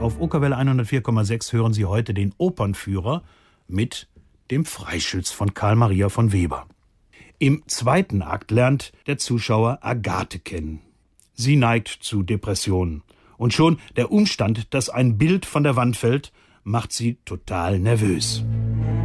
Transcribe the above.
Auf Okerwelle 104,6 hören Sie heute den Opernführer mit dem Freischütz von Karl Maria von Weber. Im zweiten Akt lernt der Zuschauer Agathe kennen. Sie neigt zu Depressionen. Und schon der Umstand, dass ein Bild von der Wand fällt, macht sie total nervös.